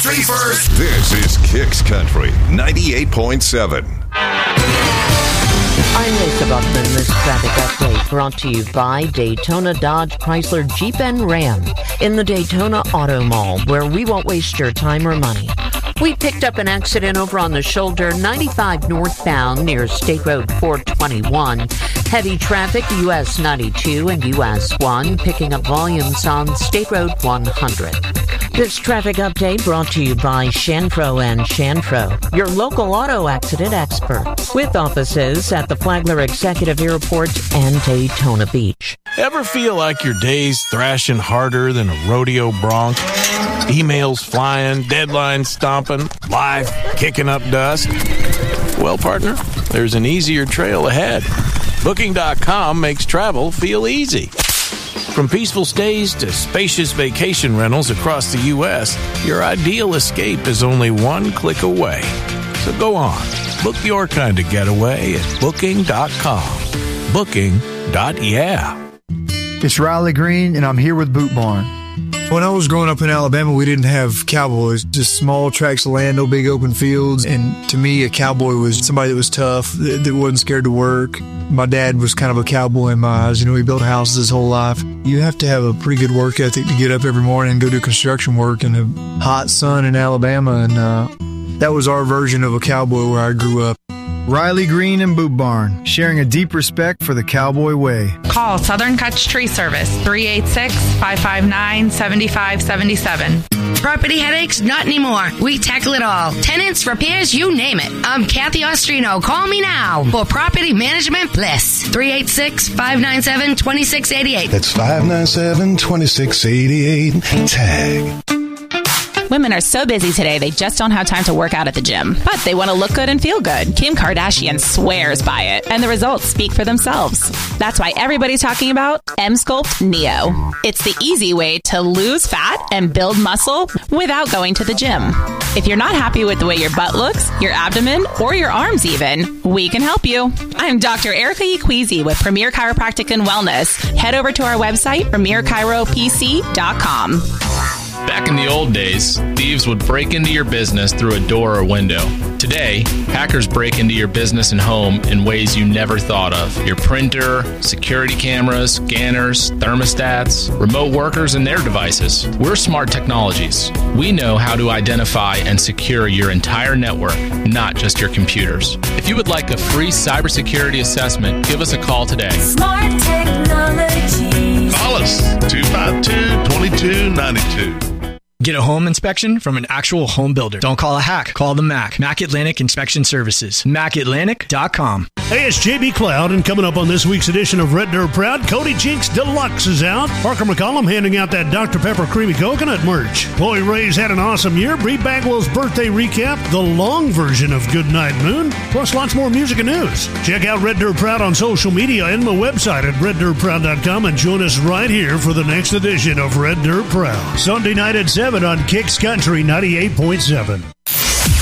country first. This is Kicks Country 98.7. I'm Lisa Buckman. This traffic update brought to you by Daytona Dodge Chrysler Jeep and Ram in the Daytona Auto Mall, where we won't waste your time or money. We picked up an accident over on the shoulder 95 northbound near State Road 421. Heavy traffic US 92 and US 1 picking up volumes on State Road 100. This traffic update brought to you by Shanfro and Shanfro, your local auto accident expert, with offices at the Flagler Executive Airport and Daytona Beach. Ever feel like your day's thrashing harder than a rodeo bronc? Emails flying, deadlines stomping, life kicking up dust? Well, partner, there's an easier trail ahead. Booking.com makes travel feel easy. From peaceful stays to spacious vacation rentals across the U.S., your ideal escape is only one click away. So go on, book your kind of getaway at Booking.com. Booking.yeah. It's Riley Green, and I'm here with Boot Barn. When I was growing up in Alabama, we didn't have cowboys, just small tracts of land, no big open fields. And to me, a cowboy was somebody that was tough, that wasn't scared to work. My dad was kind of a cowboy in my eyes. You know, he built houses his whole life. You have to have a pretty good work ethic to get up every morning and go do construction work in the hot sun in Alabama. And that was our version of a cowboy where I grew up. Riley Green and Boot Barn, sharing a deep respect for the cowboy way. Call Southern Cuts Tree Service, 386-559-7577. Property headaches? Not anymore. We tackle it all. Tenants, repairs, you name it. I'm Kathy Ostrino. Call me now for property management bliss. 386-597-2688. That's 597-2688. Tag. Women are so busy today, they just don't have time to work out at the gym. But they want to look good and feel good. Kim Kardashian swears by it, and the results speak for themselves. That's why everybody's talking about Emsculpt Neo. It's the easy way to lose fat and build muscle without going to the gym. If you're not happy with the way your butt looks, your abdomen, or your arms even, we can help you. I'm Dr. Erica Equeezy with Premier Chiropractic and Wellness. Head over to our website, premierchiropc.com. Back in the old days, thieves would break into your business through a door or window. Today, hackers break into your business and home in ways you never thought of. Your printer, security cameras, scanners, thermostats, remote workers, and their devices. We're Smart Technologies. We know how to identify and secure your entire network, not just your computers. If you would like a free cybersecurity assessment, give us a call today. Smart Technologies. Call us 252-2292. Get a home inspection from an actual home builder. Don't call a hack. Call the MAC. MAC Atlantic Inspection Services. MacAtlantic.com. Hey, it's JB Cloud, and coming up on this week's edition of Red Dirt Proud, Cody Jinks Deluxe is out. Parker McCollum handing out that Dr. Pepper Creamy Coconut merch. Chloe Ray's had an awesome year. Bree Bagwell's birthday recap, the long version of Goodnight Moon, plus lots more music and news. Check out Red Dirt Proud on social media and my website at reddirtproud.com and join us right here for the next edition of Red Dirt Proud. Sunday night at 7 on Kicks Country 98.7.